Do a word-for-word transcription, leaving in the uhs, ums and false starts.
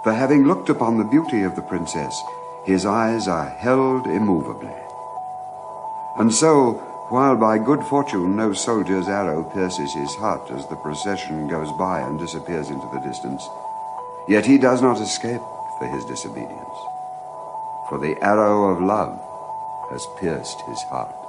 For having looked upon the beauty of the princess, his eyes are held immovably. And so, while by good fortune no soldier's arrow pierces his heart as the procession goes by and disappears into the distance, yet he does not escape for his disobedience, for the arrow of love has pierced his heart.